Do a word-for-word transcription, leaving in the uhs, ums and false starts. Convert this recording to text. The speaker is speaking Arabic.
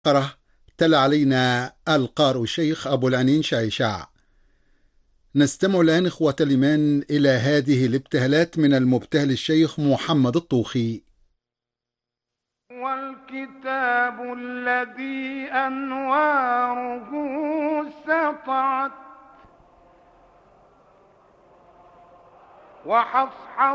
قرأ تلا علينا القارئ الشيخ أبو العنين شايشاع. نستمع الآن إخوة الإيمان إلى هذه الابتهالات من المبتهل الشيخ محمد الطوخي. والكتاب الذي أنواره سطعت وحصحص